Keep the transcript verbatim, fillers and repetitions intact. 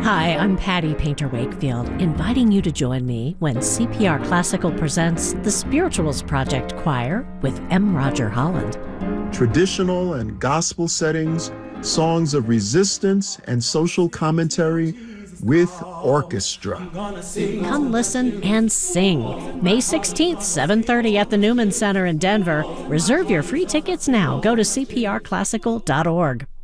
Hi, I'm Patty Painter Wakefield, inviting you to join me when C P R Classical presents the Spirituals Project Choir with M. Roger Holland. Traditional and gospel settings, songs of resistance and social commentary with orchestra. Come listen and sing. May sixteenth, seven thirty at the Newman Center in Denver. Reserve your free tickets now. Go to c p r classical dot org.